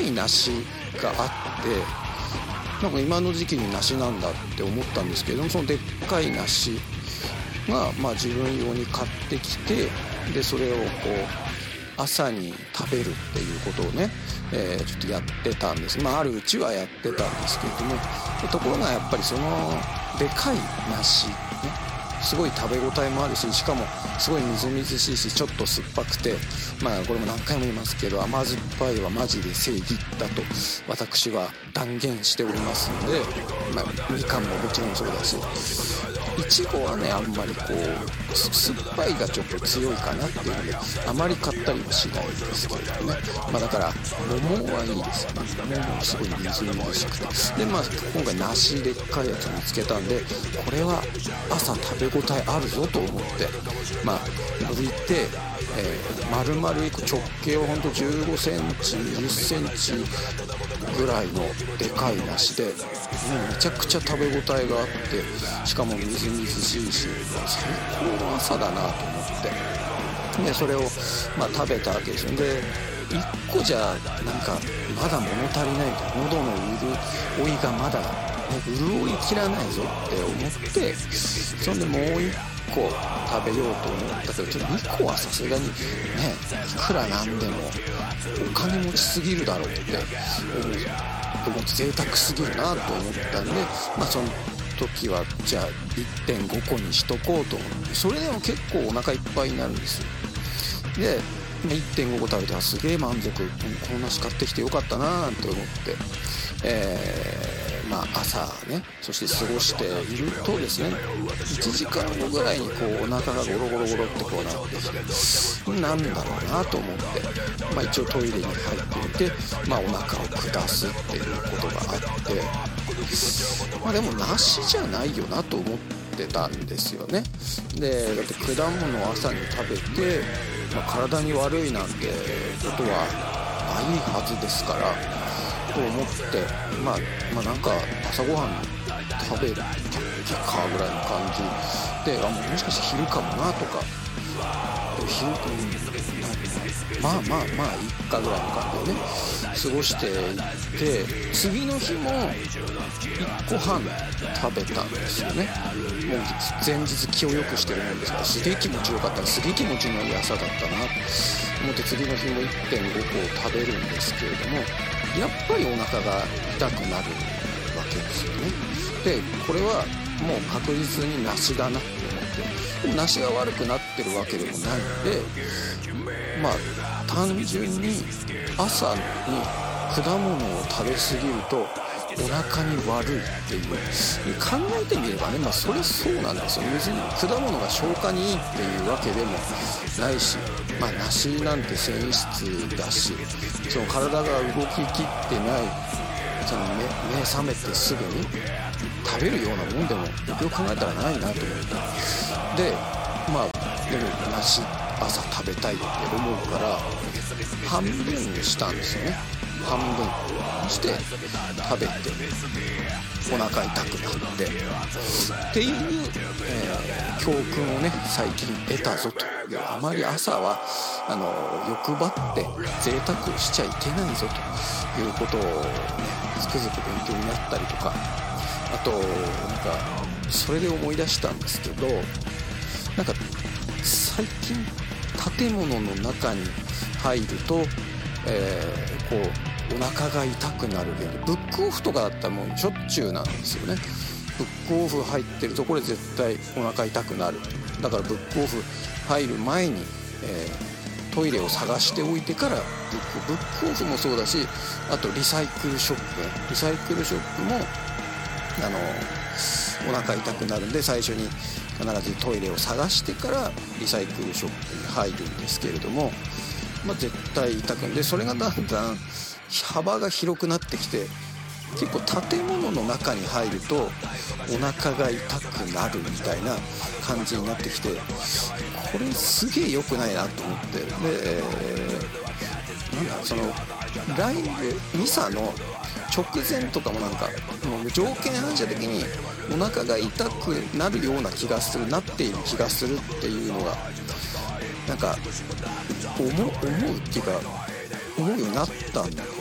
い梨があって、なんか今の時期に梨なんだって思ったんですけれども、そのでっかい梨が、自分用に買ってきて、でそれをこう朝に食べるっていうことをね、ちょっとやってたんです。あるうちはやってたんですけれども、ところがやっぱりそのでかい梨ね、すごい食べ応えもあるし、しかもすごいみずみずしいし、ちょっと酸っぱくて、これも何回も言いますけど、甘酸っぱいはマジで正義だと私は断言しておりますので、みかんももちろんそうだし、いちごはねあんまりこう酸っぱいがちょっと強いかなっていうのであまり買ったりもしないんですけれどもね、だから桃はいいですよね。桃もすごいみずみずしくて、で今回梨でっかいやつ見つけたんで、これは朝食べ応えあるぞと思って剥いて、丸々1個直径はほんと15センチ20センチぐらいのでかい梨で、めちゃくちゃ食べ応えがあって、しかもみずみずしいし、最高の朝だなと思って、でそれを食べたわけですよ。で1個じゃなんかまだ物足りないみたいな、喉の潤いがまだ、潤いきらないぞって思って、そんでもう1個食べようと思ったけど、ちょっと2個はさすがにね、いくらなんでもお金持ちすぎるだろうって思って、贅沢すぎるなと思ったんで、その時はじゃあ 1.5 個にしとこうと思って、それでも結構お腹いっぱいになるんですよ。で 1.5 個食べたらすげえ満足、こんなし買ってきてよかったなと思って、朝ね、そして過ごしているとですね、1時間後ぐらいにこうお腹がゴロゴロゴロってこうなってきて、なんだろうなと思って、一応トイレに入ってみて、お腹を下すっていうことがあって、でも梨じゃないよなと思ってたんですよね。でだって果物を朝に食べて、体に悪いなんてことはないはずですからと思って、なんか朝ごはん食べるかぐらいの感じで、もしかして昼かもなとか、昼といっかぐらいの感じでね過ごしていって、次の日も1個半食べたんですよね。もう前日気を良くしてるもんですから、すげえ気持ちよかったら、すげえ気持ちのいい朝だったなと思って、次の日も 1.5 個を食べるんですけれども、やっぱりお腹が痛くなるわけですよね。でこれはもう確実に梨だなって思って、でも梨が悪くなってるわけでもないので、単純に朝に果物を食べ過ぎるとお腹に悪いっていう考えてみればね、それそうなんですよ。別に果物が消化にいいっていうわけでもないし、梨なんて繊維質だし、その体が動ききってない、その目覚めてすぐに食べるようなもんでもよくよく考えたらないなと思って、ででも梨朝食べたいって思うから半分にしたんですよね。半分して食べてお腹痛くなってっていう、教訓をね最近得たぞという、あまり朝は欲張って贅沢しちゃいけないぞということをねつくづく勉強になったりとか、あとそれで思い出したんですけど、最近建物の中に入ると、お腹が痛くなる原因、ブックオフとかだったらもうしょっちゅうなんですよね。ブックオフ入ってるとこれ絶対お腹痛くなる。だからブックオフ入る前に、トイレを探しておいてからブックオフもそうだし、あとリサイクルショップもお腹痛くなるんで、最初に必ずトイレを探してからリサイクルショップに入るんですけれども、絶対痛くんで、それがだんだん幅が広くなってきて、結構建物の中に入るとお腹が痛くなるみたいな感じになってきて、これすげえ良くないなと思って、で、そのライブミサの直前とかももう条件反射的にお腹が痛くなるような気がする、なっている気がするっていうのが思うっていうか思うようになったんで